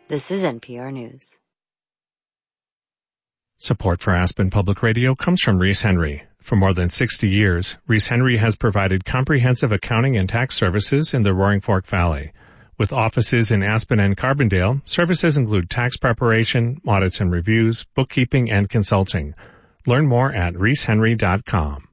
This is NPR News. Support for Aspen Public Radio comes from Reese Henry. For more than 60 years, Reese Henry has provided comprehensive accounting and tax services in the Roaring Fork Valley. With offices in Aspen and Carbondale, services include tax preparation, audits and reviews, bookkeeping, and consulting. Learn more at reesehenry.com.